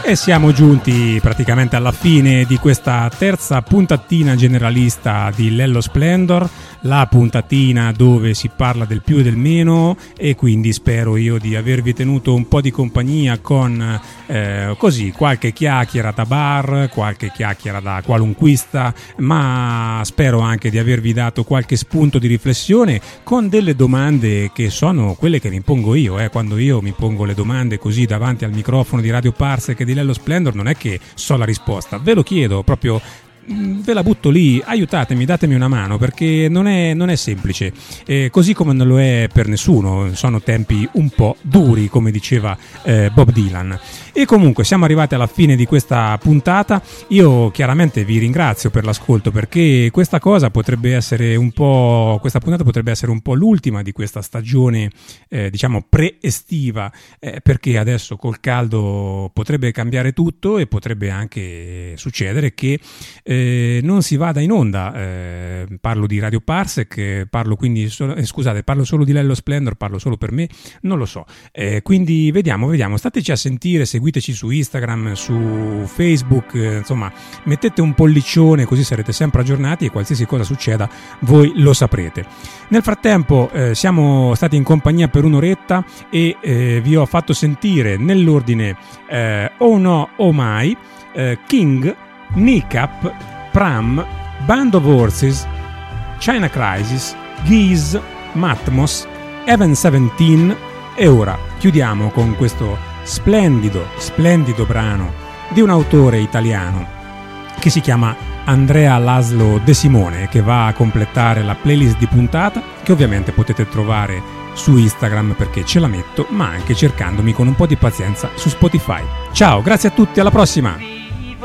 E siamo giunti praticamente alla fine di questa terza puntatina generalista di Lello Splendor, la puntatina dove si parla del più e del meno, e quindi spero io di avervi tenuto un po' di compagnia con così qualche chiacchiera da bar, qualche chiacchiera da qualunquista, ma spero anche di avervi dato qualche spunto di riflessione con delle domande che sono quelle che mi pongo io, quando io mi pongo le domande così davanti al microfono di Radio Parsec e di Lello Splendor, non è che so la risposta, ve lo chiedo proprio, ve la butto lì, aiutatemi, datemi una mano, perché non è semplice, così come non lo è per nessuno. Sono tempi un po' duri, come diceva Bob Dylan. E comunque siamo arrivati alla fine di questa puntata. Io chiaramente vi ringrazio per l'ascolto, perché questa puntata potrebbe essere un po' l'ultima di questa stagione diciamo pre-estiva, perché adesso col caldo potrebbe cambiare tutto e potrebbe anche succedere che non si vada in onda. Parlo di Radio Parsec, parlo solo di Lello Splendor, parlo solo per me, non lo so, quindi vediamo, stateci a sentire, seguiteci su Instagram, su Facebook, insomma mettete un pollicione, così sarete sempre aggiornati e qualsiasi cosa succeda voi lo saprete. Nel frattempo siamo stati in compagnia per un'oretta e vi ho fatto sentire nell'ordine Oh No Oh Mai, King, Kneecap, Pram, Band of Horses, China Crisis, Geese, Matmos, Even 17 e ora chiudiamo con questo splendido brano di un autore italiano che si chiama Andrea Laszlo De Simone, che va a completare la playlist di puntata, che ovviamente potete trovare su Instagram perché ce la metto, ma anche cercandomi con un po' di pazienza su Spotify. Ciao, grazie a tutti, alla prossima!